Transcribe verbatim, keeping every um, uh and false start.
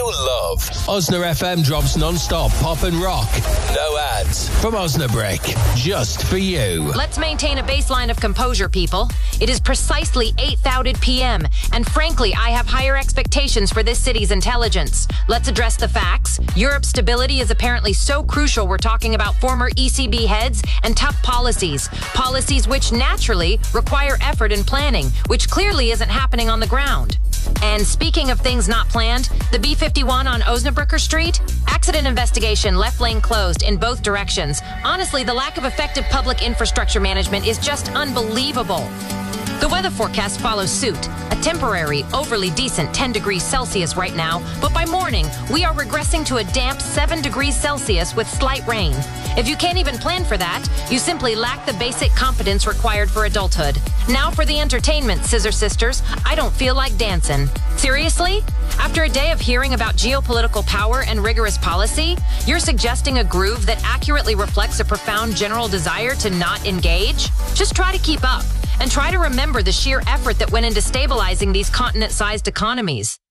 love. Osna F M drops non-stop pop and rock. No ads. From Osnabrick. Just for you. Let's maintain a baseline of composure, people. It is precisely eight thirty p.m. and frankly, I have higher expectations for this city's intelligence. Let's address the facts. Europe's stability is apparently so crucial we're talking about former E C B heads and tough policies. Policies which naturally require effort and planning, which clearly isn't happening on the ground. And speaking of things not planned, the B fifty-one on Osnabrücker Street, accident investigation, left lane closed in both directions. Honestly, the lack of effective public infrastructure management is just unbelievable. The weather forecast follows suit. A temporary, overly decent ten degrees Celsius right now, but by morning, we are regressing to a damp seven degrees Celsius with slight rain. If you can't even plan for that, you simply lack the basic competence required for adulthood. Now for the entertainment, Scissor Sisters. I don't feel like dancing. Seriously? After a day of hearing about geopolitical power and rigorous policy, you're suggesting a groove that accurately reflects a profound general desire to not engage? Just try to keep up. And try to remember the sheer effort that went into stabilizing these continent-sized economies.